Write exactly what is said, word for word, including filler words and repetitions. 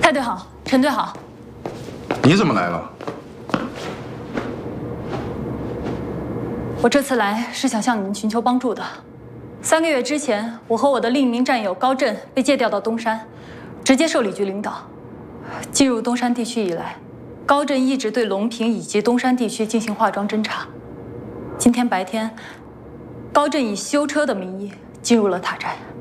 太队好，陈队好。 你怎么来了？ 我这次来是想向你们寻求帮助的。三个月之前，我和我的另一名战友高震被借调到东山，直接受理局领导。进入东山地区以来，高震一直对隆平以及东山地区进行化妆侦查。今天白天，高震以修车的名义进入了塔寨。